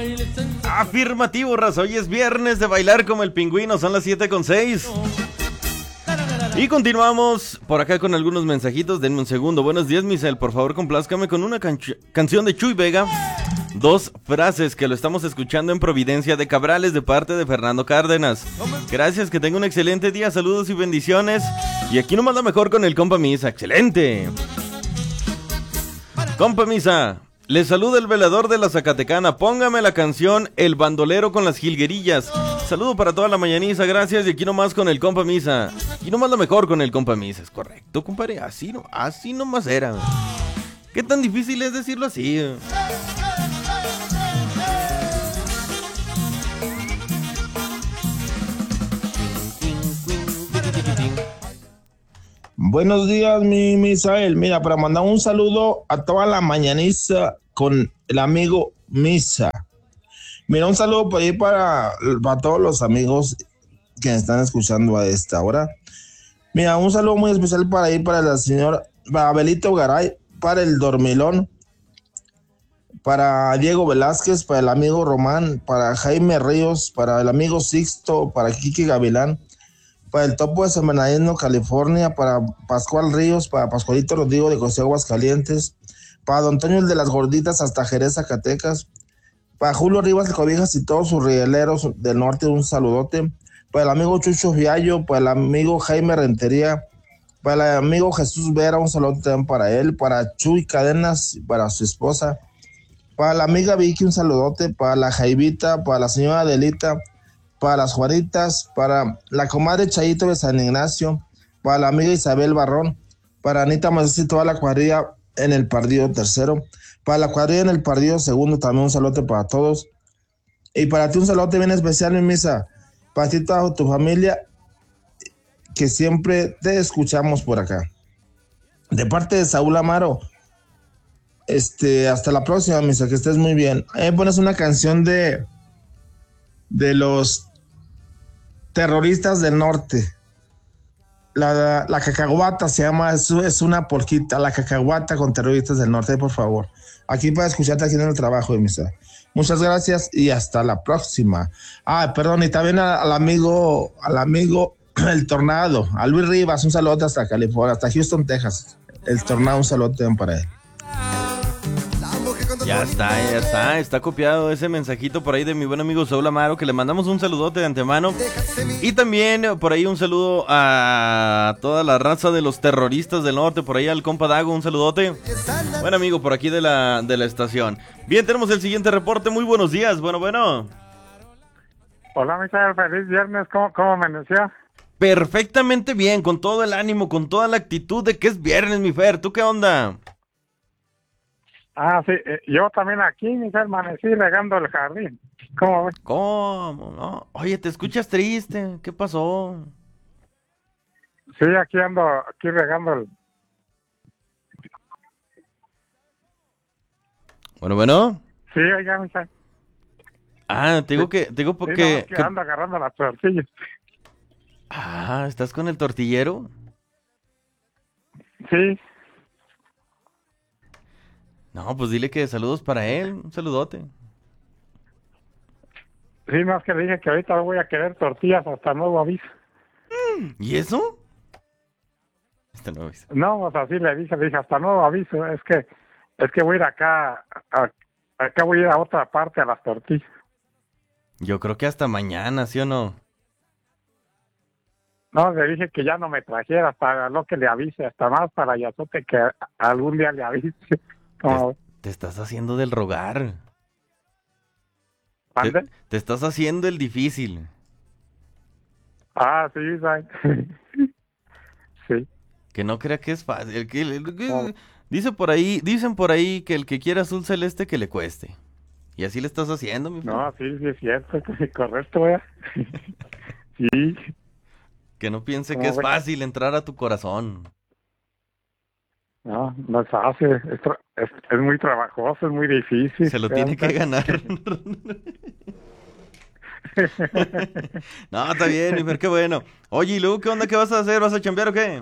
Afirmativo, raza. Hoy es viernes de bailar como el pingüino. Son las 7:06. Y continuamos por acá con algunos mensajitos. Denme un segundo. Buenos días, Misael. Por favor, complázcame con una canción de Chuy Vega. 2 frases que lo estamos escuchando en Providencia de Cabrales de parte de Fernando Cárdenas. Gracias, que tenga un excelente día. Saludos y bendiciones. Y aquí nomás la mejor con el compa Misa. ¡Excelente! Compa Misa, le saluda el velador de la Zacatecana. Póngame la canción El Bandolero con las Jilguerillas. Saludo para toda la mañaniza, gracias. Y aquí nomás con el compa Misa. Aquí nomás lo mejor con el compa Misa. Es correcto, compadre. Así nomás era. ¿Qué tan difícil es decirlo así? Buenos días, mi Misael. Mira, para mandar un saludo a toda la mañaniza con el amigo Misa. Mira, un saludo por ahí para todos los amigos que me están escuchando a esta hora. Mira, un saludo muy especial para ahí para la señora, para Abelito Garay, para el Dormilón, para Diego Velázquez, para el amigo Román, para Jaime Ríos, para el amigo Sixto, para Kiki Gavilán, para el Topo de San Bernardino, California, para Pascual Ríos, para Pascualito Rodrigo de José Aguascalientes, para Don Antonio el de las Gorditas hasta Jerez, Zacatecas, para Julio Rivas de Cobijas y todos sus rieleros del norte, un saludote, para el amigo Chucho Fiallo, para el amigo Jaime Rentería, para el amigo Jesús Vera, un saludo también para él, para Chuy Cadenas, para su esposa, para la amiga Vicky, un saludote, para la Jaivita, para la señora Adelita, para las Juanitas, para la comadre Chayito de San Ignacio, para la amiga Isabel Barrón, para Anita Macías y toda la cuadrilla en el Pardillo tercero, para la cuadrilla en el Pardillo segundo, también un saludo para todos. Y para ti un saludo bien especial, mi Misa, para ti y toda tu familia, que siempre te escuchamos por acá. De parte de Saúl Amaro, hasta la próxima, Misa, que estés muy bien. Pones una canción de los terroristas del norte. La cacahuata se llama, es una polquita, la cacahuata con terroristas del norte, por favor. Aquí para escucharte aquí en el trabajo, Misa. Muchas gracias y hasta la próxima. Perdón, y también al amigo El Tornado, a Luis Rivas, un saludo hasta California, hasta Houston, Texas. El Tornado, un saludo también para él. Ya está copiado ese mensajito por ahí de mi buen amigo Saúl Amaro, que le mandamos un saludote de antemano. Y también por ahí un saludo a toda la raza de los terroristas del norte, por ahí al compa Dago, un saludote. Buen amigo por aquí de la estación. Bien, tenemos el siguiente reporte, muy buenos días, bueno. Hola, Misael, feliz viernes, ¿cómo amaneció? Perfectamente bien, con todo el ánimo, con toda la actitud de que es viernes, mi Fer, ¿tú qué onda? Sí, yo también aquí, Misael, amanecí regando el jardín. ¿Cómo ves? ¿Cómo? No. Oye, te escuchas triste, ¿qué pasó? Sí, aquí ando, regando el... Bueno. Sí, oiga, Misael. Te digo porque... Sí, no, que ando agarrando las tortillas. ¿Estás con el tortillero? Sí. No, pues dile que saludos para él, un saludote. Sí, más que le dije que ahorita voy a querer tortillas hasta nuevo aviso. ¿Y eso? Hasta nuevo aviso. No, pues así le dije hasta nuevo aviso. Es que voy a ir acá voy a ir a otra parte a las tortillas. Yo creo que hasta mañana, ¿sí o no? No, le dije que ya no me trajera para lo que le avise, hasta más para Yazote que algún día le avise. Te estás haciendo del rogar. Te estás haciendo el difícil. Sí, ¿sabes? Sí. Que no crea que es fácil. Dicen por ahí que el que quiera azul celeste que le cueste. Y así le estás haciendo, mi No, sí es cierto, correcto, ¿verdad? Sí. Que no piense que es fácil entrar a tu corazón. No es fácil, es muy trabajoso, es muy difícil. Se lo tiene que ganar. No, está bien, Ifer, qué bueno. Oye, ¿y luego qué onda? ¿Qué vas a hacer? ¿Vas a chambear o qué?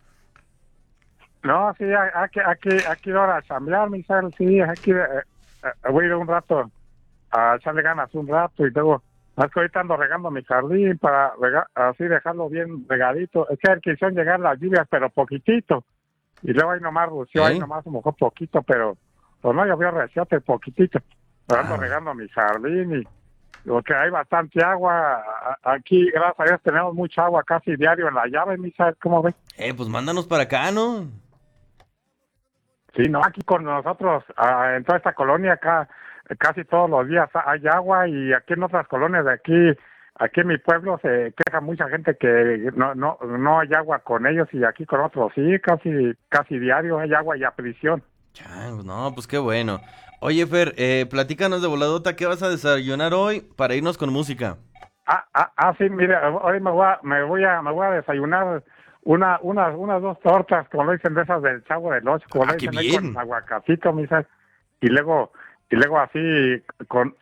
No, sí, aquí ahora a chambear, Misael, sí, aquí voy a ir un rato a echarle ganas un rato y luego, más que ahorita ando regando mi jardín para así dejarlo bien regadito. Es que quisieron llegar las lluvias, pero poquitito. Y luego ahí nomás rució, ahí nomás a lo mejor poquito, pero pues no llovió reciote, poquitito. Pero ando regando mi jardín y porque hay bastante agua. Aquí, gracias a Dios, tenemos mucha agua casi diario en la llave, Misael, ¿cómo ves? Pues mándanos para acá, ¿no? Sí, no, aquí con nosotros, en toda esta colonia acá, casi todos los días hay agua y aquí en otras colonias de aquí en mi pueblo se queja mucha gente que no hay agua con ellos y aquí con otros sí, casi diario hay agua y a prisión. Changos, no, pues qué bueno. Oye, Fer, platícanos de voladota, ¿qué vas a desayunar hoy para irnos con música? Sí, mira, hoy me voy a desayunar unas dos tortas, como lo dicen, de esas del Chavo del Ocho, como lo qué dicen ahí bien. con aguacatito, misa, y luego así